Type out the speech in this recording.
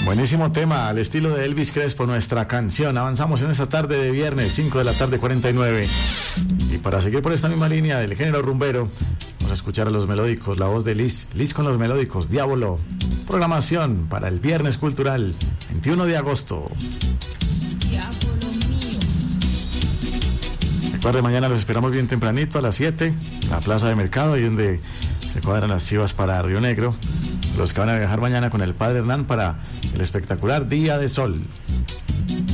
Buenísimo tema, al estilo de Elvis Crespo, nuestra canción. Avanzamos en esta tarde de viernes, 5 de la tarde, 49. Y para seguir por esta misma línea del género rumbero, vamos a escuchar a los melódicos, la voz de Liz con los melódicos, Diablo. Programación para el Viernes Cultural, 21 de agosto. Recuerde, mañana los esperamos bien tempranito a las 7, la plaza de mercado, ahí donde se cuadran las chivas para Río Negro. Los que van a viajar mañana con el padre Hernán para el espectacular Día de Sol.